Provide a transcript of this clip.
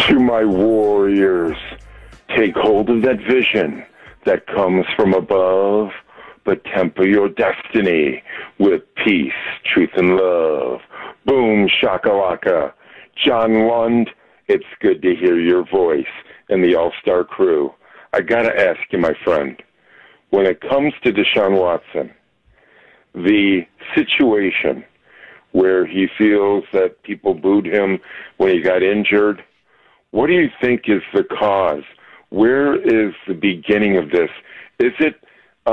To my warriors, take hold of that vision that comes from above, but temper your destiny with peace, truth, and love. Boom, shakalaka. John Lund, it's good to hear your voice and the All-Star crew. I gotta ask you, my friend, when it comes to Deshaun Watson, the situation where he feels that people booed him when he got injured, what do you think is the cause? Where is the beginning of this? Is it